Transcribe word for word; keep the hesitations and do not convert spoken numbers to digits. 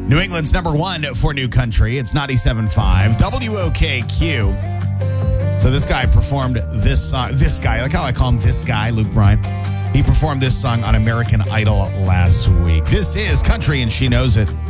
New England's number one for new country. It's ninety-seven point five W O K Q. So this guy performed this song. This guy, like how I call him this guy, Luke Bryan. He performed this song on American Idol last week. This is Country and She Knows It.